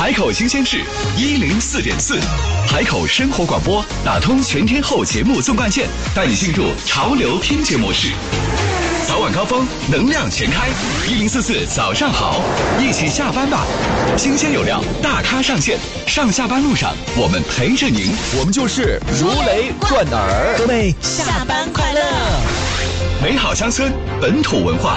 海口新鲜事104.4，海口生活广播打通全天候节目纵贯线，带你进入潮流听节模式。早晚高峰，能量全开，1044早上好，一起下班吧。新鲜有料，大咖上线，上下班路上我们陪着您， 我们就是如雷贯耳。 各位下班快乐！ 美好乡村，本土文化。